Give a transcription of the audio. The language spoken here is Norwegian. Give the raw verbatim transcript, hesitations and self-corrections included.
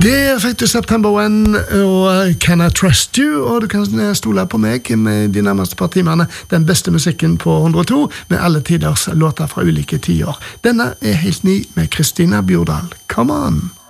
Der fikk du September One og Can I Trust You, og du kan stole på meg med de nærmeste par timene, den beste musikken på hundre og to, med alle tiders låter fra ulike tiår. Denne er helt ny med Kristina Bjordal. Come on!